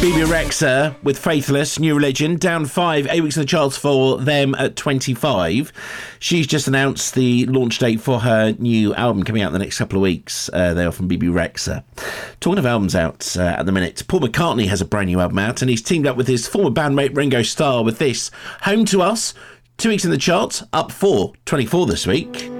Bebe Rexha with Faithless, New Religion, down 5, 8 weeks in the charts for them at 25. She's just announced the launch date for her new album coming out in the next couple of weeks. They are from Bebe Rexha. Talking of albums out at the minute, Paul McCartney has a brand new album out, and he's teamed up with his former bandmate Ringo Starr with this, Home to Us, 2 weeks in the charts, up 4, 24 this week.